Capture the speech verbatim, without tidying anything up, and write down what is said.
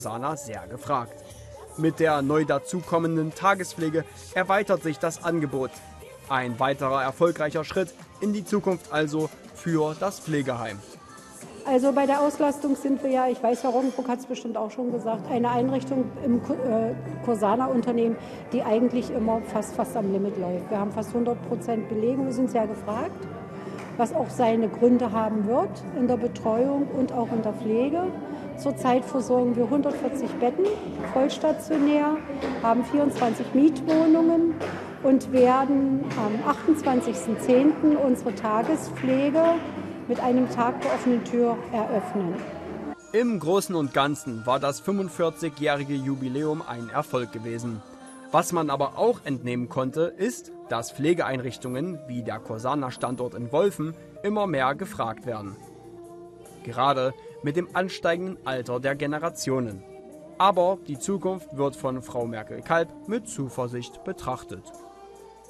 Sana sehr gefragt. Mit der neu dazukommenden Tagespflege erweitert sich das Angebot. Ein weiterer erfolgreicher Schritt in die Zukunft also für das Pflegeheim. Also bei der Auslastung sind wir ja, ich weiß, Herr Roggenbruck hat es bestimmt auch schon gesagt, eine Einrichtung im äh, Cursana-Unternehmen, die eigentlich immer fast, fast am Limit läuft. Wir haben fast hundert Prozent Belegung, wir sind sehr gefragt, was auch seine Gründe haben wird in der Betreuung und auch in der Pflege. Zurzeit versorgen wir hundertvierzig Betten vollstationär, haben vierundzwanzig Mietwohnungen und werden am achtundzwanzigsten zehnten unsere Tagespflege mit einem Tag der offenen Tür eröffnen. Im Großen und Ganzen war das fünfundvierzigjährige Jubiläum ein Erfolg gewesen. Was man aber auch entnehmen konnte, ist, dass Pflegeeinrichtungen wie der Cursana-Standort in Wolfen immer mehr gefragt werden. Gerade mit dem ansteigenden Alter der Generationen. Aber die Zukunft wird von Frau Merkel-Kalb mit Zuversicht betrachtet.